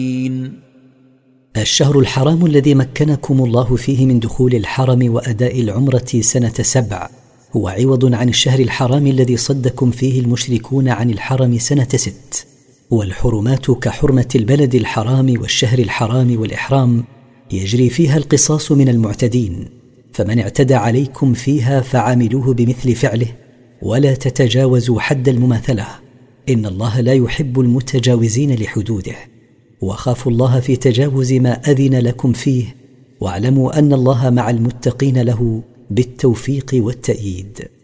الشهر الحرام الذي مكنكم الله فيه من دخول الحرم وأداء العمرة سنة 7 هو عوض عن الشهر الحرام الذي صدكم فيه المشركون عن الحرم سنة 6. والحرمات كحرمة البلد الحرام والشهر الحرام والإحرام يجري فيها القصاص من المعتدين، فمن اعتدى عليكم فيها فعاملوه بمثل فعله ولا تتجاوزوا حد المماثلة، إن الله لا يحب المتجاوزين لحدوده. وخافوا الله في تجاوز ما أذن لكم فيه، واعلموا أن الله مع المتقين له بالتوفيق والتأييد.